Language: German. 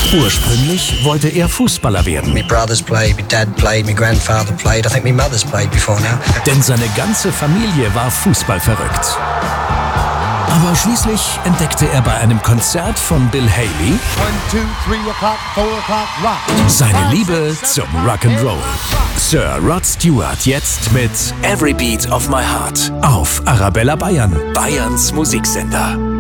Ursprünglich wollte er Fußballer werden. My brothers played, my dad played, my grandfather played. I think my mother's played before now. Denn seine ganze Familie war fußballverrückt. Aber schließlich entdeckte er bei einem Konzert von Bill Haley 1, 2, 3 o'clock, 4 o'clock, rock. seine Liebe zum Rock'n'Roll. Sir Rod Stewart jetzt mit Every Beat of My Heart auf Arabella Bayern, Bayerns Musiksender.